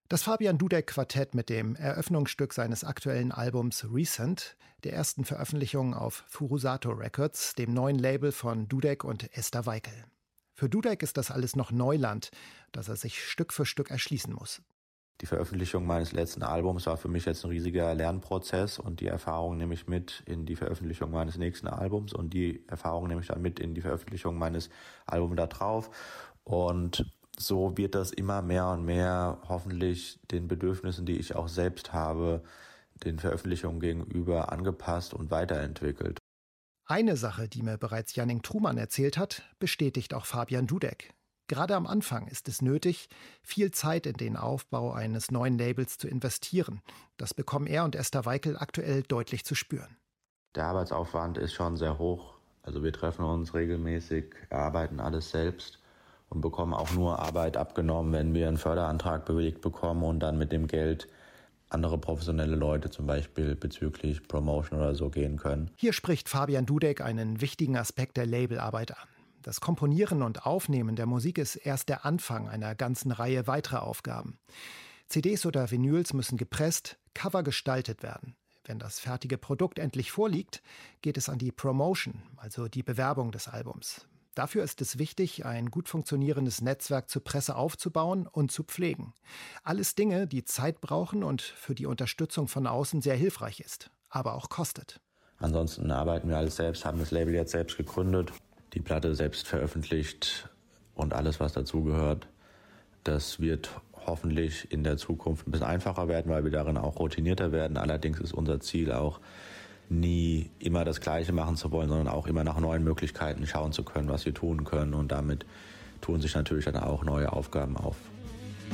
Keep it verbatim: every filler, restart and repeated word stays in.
Das Fabian Dudek-Quartett mit dem Eröffnungsstück seines aktuellen Albums Recent, der ersten Veröffentlichung auf Furusato Records, dem neuen Label von Dudek und Esther Weikel. Für Dudek ist das alles noch Neuland, das er sich Stück für Stück erschließen muss. Die Veröffentlichung meines letzten Albums war für mich jetzt ein riesiger Lernprozess und die Erfahrung nehme ich mit in die Veröffentlichung meines nächsten Albums und die Erfahrung nehme ich dann mit in die Veröffentlichung meines Albums da drauf. Und so wird das immer mehr und mehr hoffentlich den Bedürfnissen, die ich auch selbst habe, den Veröffentlichungen gegenüber angepasst und weiterentwickelt. Eine Sache, die mir bereits Janning Truman erzählt hat, bestätigt auch Fabian Dudek. Gerade am Anfang ist es nötig, viel Zeit in den Aufbau eines neuen Labels zu investieren. Das bekommen er und Esther Weikel aktuell deutlich zu spüren. Der Arbeitsaufwand ist schon sehr hoch. Also wir treffen uns regelmäßig, erarbeiten alles selbst und bekommen auch nur Arbeit abgenommen, wenn wir einen Förderantrag bewilligt bekommen und dann mit dem Geld andere professionelle Leute zum Beispiel bezüglich Promotion oder so gehen können. Hier spricht Fabian Dudek einen wichtigen Aspekt der Labelarbeit an. Das Komponieren und Aufnehmen der Musik ist erst der Anfang einer ganzen Reihe weiterer Aufgaben. C Ds oder Vinyls müssen gepresst, Cover gestaltet werden. Wenn das fertige Produkt endlich vorliegt, geht es an die Promotion, also die Bewerbung des Albums. Dafür ist es wichtig, ein gut funktionierendes Netzwerk zur Presse aufzubauen und zu pflegen. Alles Dinge, die Zeit brauchen und für die Unterstützung von außen sehr hilfreich ist, aber auch kostet. Ansonsten arbeiten wir alles selbst, haben das Label jetzt selbst gegründet, die Platte selbst veröffentlicht und alles, was dazugehört. Das wird hoffentlich in der Zukunft ein bisschen einfacher werden, weil wir darin auch routinierter werden. Allerdings ist unser Ziel auch, nie immer das Gleiche machen zu wollen, sondern auch immer nach neuen Möglichkeiten schauen zu können, was wir tun können. Und damit tun sich natürlich dann auch neue Aufgaben auf.